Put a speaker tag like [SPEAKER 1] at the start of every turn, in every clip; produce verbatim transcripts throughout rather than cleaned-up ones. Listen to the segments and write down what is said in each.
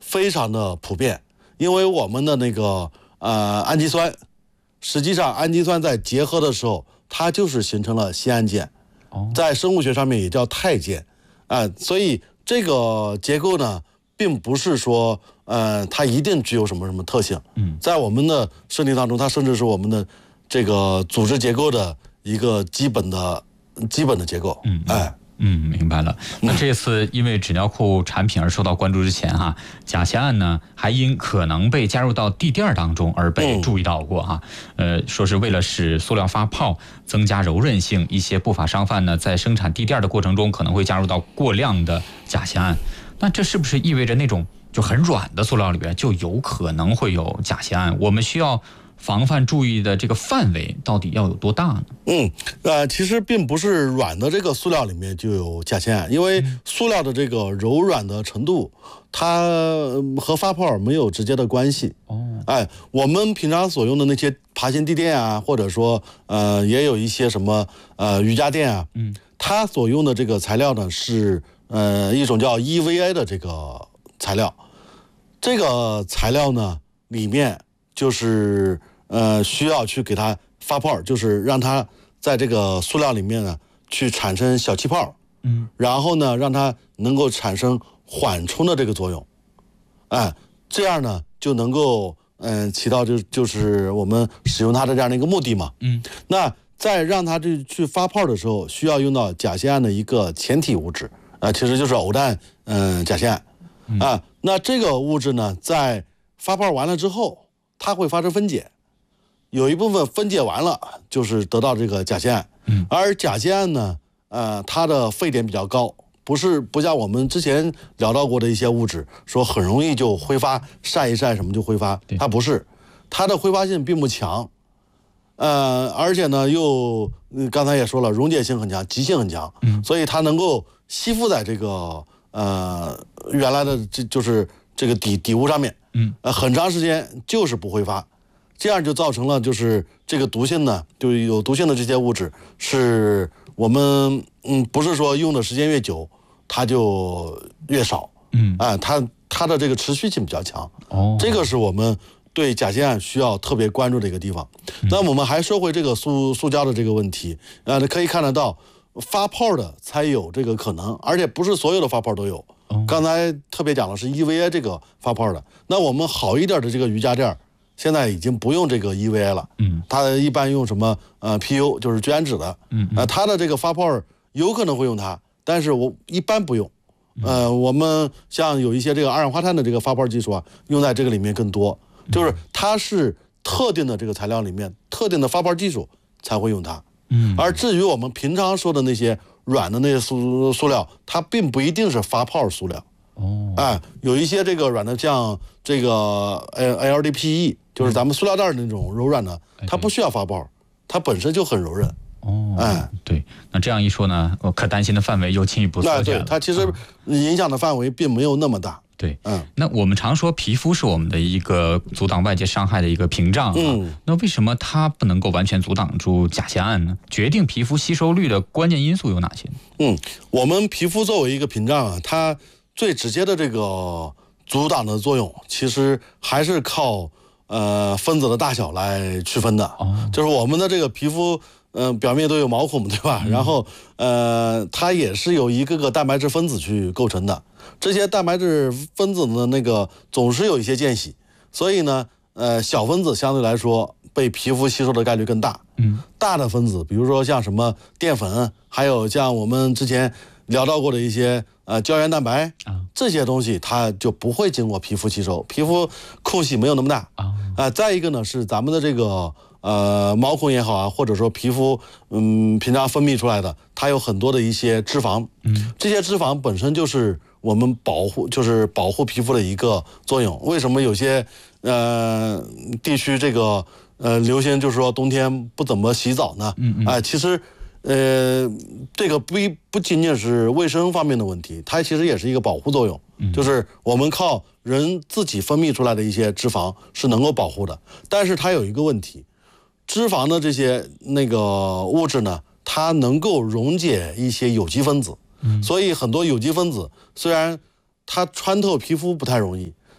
[SPEAKER 1] 非常的普遍，因为我们的那个呃氨基酸，实际上氨基酸在结合的时候，它就是形成了酰胺键，在生物学上面也叫肽键，啊、呃，所以这个结构呢，并不是说呃它一定具有什么什么特性，嗯，在我们的身体当中，它甚至是我们的这个组织结构的一个基本的基本的结构，嗯，哎。
[SPEAKER 2] 嗯，明白了。那这次因为纸尿裤产品而受到关注之前哈，甲酰胺呢还因可能被加入到地垫当中而被注意到过哈。呃，说是为了使塑料发泡，增加柔韧性，一些不法商贩呢在生产地垫的过程中可能会加入到过量的甲酰胺。那这是不是意味着那种就很软的塑料里边就有可能会有甲酰胺？我们需要防范注意的这个范围到底要有多大呢？
[SPEAKER 1] 嗯，呃，其实并不是软的这个塑料里面就有甲酰胺，因为塑料的这个柔软的程度，它和发泡没有直接的关系。哦，哎，我们平常所用的那些爬行地垫啊，或者说呃，也有一些什么呃瑜伽垫啊，嗯，它所用的这个材料呢是呃一种叫 E V A 的这个材料，这个材料呢里面就是呃需要去给它发泡，就是让它在这个塑料里面呢去产生小气泡，嗯，然后呢让它能够产生缓冲的这个作用，哎，这样呢就能够嗯、呃、起到就就是我们使用它的这样的一个目的嘛，嗯，那在让它去去发泡的时候，需要用到甲酰胺的一个前体物质，啊、呃，其实就是偶氮嗯、呃、甲酰胺，啊、嗯呃，那这个物质呢在发泡完了之后，它会发生分解，有一部分分解完了，就是得到这个甲酰胺。嗯，而甲酰胺呢，呃，它的沸点比较高，不是不像我们之前聊到过的一些物质，说很容易就挥发，晒一晒什么就挥发，它不是，它的挥发性并不强，呃，而且呢又、呃、刚才也说了，溶解性很强，极性很强，嗯，所以它能够吸附在这个呃原来的这就是这个底底物上面。嗯，呃，很长时间就是不挥发，这样就造成了就是这个毒性呢，就有毒性的这些物质是我们嗯不是说用的时间越久它就越少，嗯，啊、呃，它它的这个持续性比较强，哦，这个是我们对甲酰胺需要特别关注的一个地方。嗯、那我们还说回这个塑塑胶的这个问题，呃，可以看得到发泡的才有这个可能，而且不是所有的发泡都有。刚才特别讲的是 E V A 这个发泡的，那我们好一点的这个瑜伽垫现在已经不用这个 E V A 了，嗯，它一般用什么呃 P U 就是聚氨酯的，嗯，呃，它的这个发泡有可能会用它，但是我一般不用，呃，我们像有一些这个二氧化碳的这个发泡技术啊，用在这个里面更多，就是它是特定的这个材料里面特定的发泡技术才会用它，嗯，而至于我们平常说的那些软的那些塑塑料，它并不一定是发泡塑料。哦，哎，有一些这个软的，像这个呃 L D P E， 就是咱们塑料袋那种柔软的，它不需要发泡，它本身就很柔韧。
[SPEAKER 2] 哦，哎，对，那这样一说呢，我可担心的范围又进一步缩减了。
[SPEAKER 1] 对，它其实影响的范围并没有那么大。
[SPEAKER 2] 对，嗯，那我们常说皮肤是我们的一个阻挡外界伤害的一个屏障啊，嗯，那为什么它不能够完全阻挡住甲酰胺呢？决定皮肤吸收率的关键因素有哪些？
[SPEAKER 1] 嗯，我们皮肤作为一个屏障啊，它最直接的这个阻挡的作用，其实还是靠呃分子的大小来区分的。哦，就是我们的这个皮肤，嗯、呃，表面都有毛孔，对吧？嗯、然后呃，它也是由一个个蛋白质分子去构成的。这些蛋白质分子的那个总是有一些间隙，所以呢，呃，小分子相对来说被皮肤吸收的概率更大。嗯，大的分子，比如说像什么淀粉，还有像我们之前聊到过的一些呃胶原蛋白啊，这些东西它就不会经过皮肤吸收，皮肤空隙没有那么大啊。啊、呃，再一个呢是咱们的这个呃毛孔也好啊，或者说皮肤嗯平常分泌出来的，它有很多的一些脂肪，嗯，这些脂肪本身就是我们保护就是保护皮肤的一个作用。为什么有些呃地区这个呃流行就是说冬天不怎么洗澡呢？嗯嗯，哎、呃，其实。呃，这个不一不仅仅是卫生方面的问题，它其实也是一个保护作用，嗯、就是我们靠人自己分泌出来的一些脂肪是能够保护的，但是它有一个问题，脂肪的这些那个物质呢，它能够溶解一些有机分子，嗯、所以很多有机分子虽然它穿透皮肤不太容易，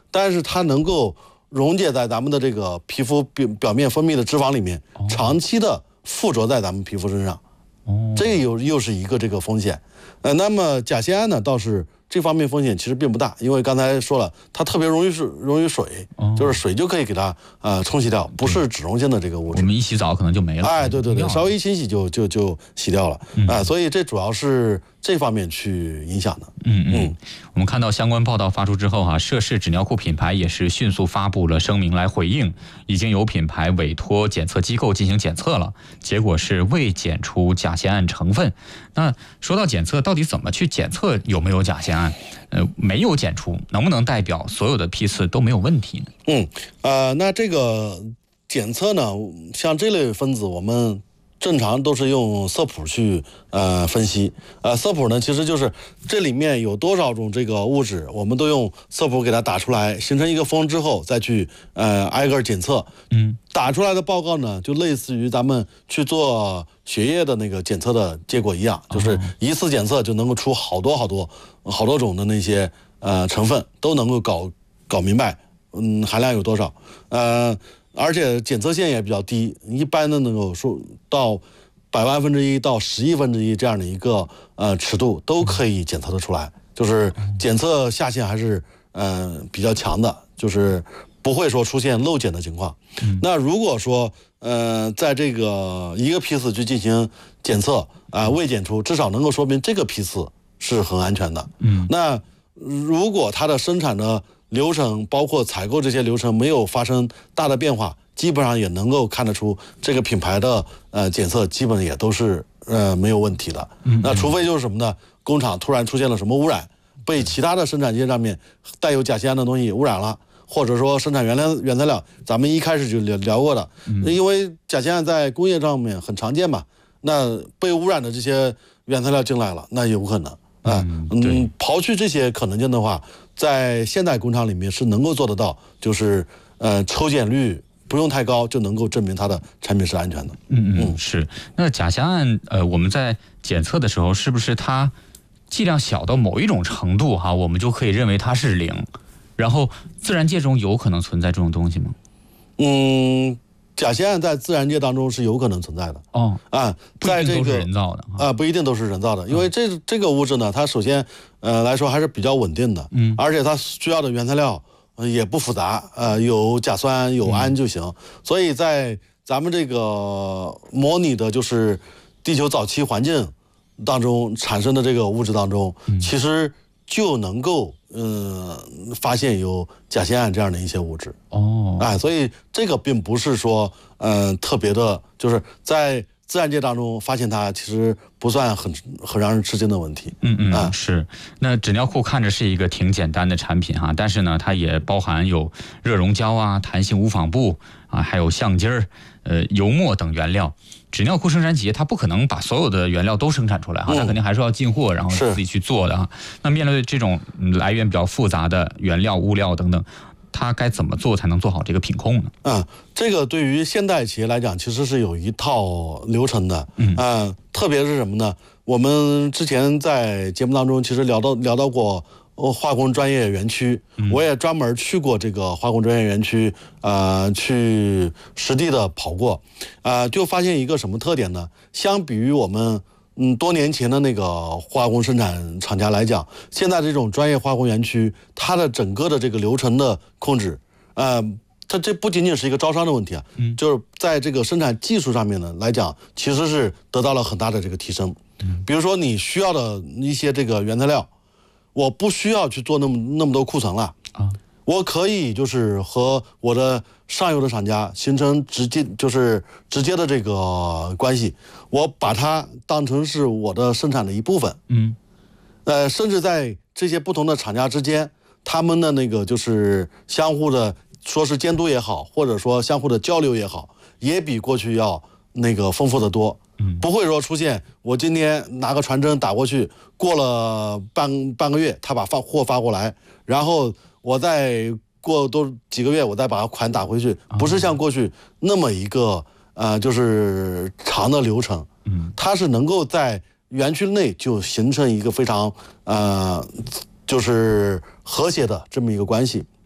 [SPEAKER 1] 但是它能够溶解在咱们的这个皮肤表表面分泌的脂肪里面，长期的附着在咱们皮肤身上，哦，这又又是一个这个风险。呃，那么甲酰胺呢，倒是这方面风险其实并不大，因为刚才说了，它特别容易水，容易水，哦、就是水就可以给它呃冲洗掉，不是脂溶性的这个物质。
[SPEAKER 2] 我们一洗澡可能就没了。
[SPEAKER 1] 哎，对对对，稍微一清洗就就就洗掉了啊、嗯呃，所以这主要是这方面去影响的。
[SPEAKER 2] 嗯嗯，我们看到相关报道发出之后哈、啊，涉事纸尿裤品牌也是迅速发布了声明来回应，已经有品牌委托检测机构进行检测了，结果是未检出甲酰胺成分。那说到检测，到底怎么去检测有没有甲酰胺？呃，没有检出，能不能代表所有的批次都没有问题呢？
[SPEAKER 1] 嗯，呃，那这个检测呢，像这类分子，我们正常都是用色谱去呃分析。呃，色谱呢，其实就是这里面有多少种这个物质，我们都用色谱给它打出来，形成一个峰之后，再去呃挨个检测。嗯，打出来的报告呢，就类似于咱们去做血液的那个检测的结果一样，就是一次检测就能够出好多好多好多种的那些呃成分，都能够搞搞明白，嗯，含量有多少，呃。而且检测线也比较低，一般的能够说到百万分之一到十亿分之一这样的一个呃尺度都可以检测得出来，就是检测下限还是呃比较强的，就是不会说出现漏检的情况。嗯、那如果说呃在这个一个批次去进行检测啊、呃、未检出，至少能够说明这个批次是很安全的。嗯，那如果它的生产的流程包括采购这些流程没有发生大的变化，基本上也能够看得出这个品牌的呃检测基本也都是呃没有问题的。嗯，那除非就是什么呢？工厂突然出现了什么污染，被其他的生产线上面带有甲酰胺的东西污染了，或者说生产原料原材料，咱们一开始就聊聊过的，嗯、因为甲酰胺在工业上面很常见嘛，那被污染的这些原材料进来了，那有可能。啊，嗯，刨去这些可能性的话，在现代工厂里面是能够做得到，就是呃抽检率不用太高，就能够证明它的产品是安全的。
[SPEAKER 2] 嗯嗯，是。那甲酰胺，呃，我们在检测的时候，是不是它剂量小到某一种程度哈，我们就可以认为它是零？然后自然界中有可能存在这种东西吗？
[SPEAKER 1] 嗯。甲酰胺在自然界当中是有可能存在的
[SPEAKER 2] 哦
[SPEAKER 1] 啊，在这个
[SPEAKER 2] 不一定都是人造的
[SPEAKER 1] 啊，不一定都是人造的，因为这这个物质呢，它首先呃来说还是比较稳定的，嗯，而且它需要的原材料也不复杂，呃，有甲酸有氨就行，嗯、所以在咱们这个模拟的就是地球早期环境当中产生的这个物质当中，嗯、其实就能够。嗯，发现有甲酰胺这样的一些物质哦，哎，所以这个并不是说，嗯、呃，特别的，就是在自然界当中发现它，其实不算很很让人吃惊的问题。
[SPEAKER 2] 嗯嗯，啊、是。那纸尿裤看着是一个挺简单的产品哈，但是呢，它也包含有热熔胶啊、弹性无纺布啊，还有橡筋儿、呃油墨等原料。纸尿裤生产企业它不可能把所有的原料都生产出来哈，它肯定还是要进货，然后自己去做的哈。那面对这种来源比较复杂的原料、物料等等，它该怎么做才能做好这个品控呢？
[SPEAKER 1] 嗯，这个对于现代企业来讲，其实是有一套流程的。嗯，呃、特别是什么呢？我们之前在节目当中其实聊到聊到过。化工专业园区，我也专门去过这个化工专业园区，呃，去实地的跑过，呃，就发现一个什么特点呢？相比于我们嗯多年前的那个化工生产厂家来讲，现在这种专业化工园区，它的整个的这个流程的控制，呃，它这不仅仅是一个招商的问题啊，嗯，就是在这个生产技术上面呢来讲，其实是得到了很大的这个提升。嗯，比如说你需要的一些这个原材料。我不需要去做那么那么多库存了啊，我可以就是和我的上游的厂家形成直接就是直接的这个关系，我把它当成是我的生产的一部分，嗯，呃，甚至在这些不同的厂家之间，他们的那个就是相互的说是监督也好，或者说相互的交流也好，也比过去要那个丰富的多。不会说出现我今天拿个传真打过去，过了半半个月他把发货发过来，然后我再过多几个月我再把款打回去，不是像过去那么一个呃就是长的流程，嗯，它是能够在园区内就形成一个非常呃就是和谐的这么一个关系。